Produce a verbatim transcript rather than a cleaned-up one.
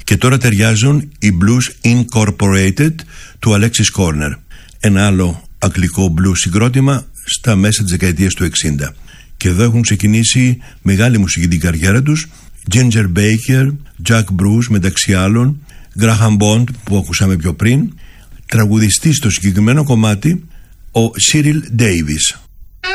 Και τώρα ταιριάζουν οι Blues Incorporated του Alexis Corner, ένα άλλο αγγλικό blues συγκρότημα στα μέσα της δεκαετίας του εξήντα. Και εδώ έχουν ξεκινήσει μεγάλη μουσική την καριέρα τους, Ginger Baker, Jack Bruce μεταξύ άλλων, Graham Bond που ακούσαμε πιο πριν, τραγουδιστής στο συγκεκριμένο κομμάτι ο Cyril Davis.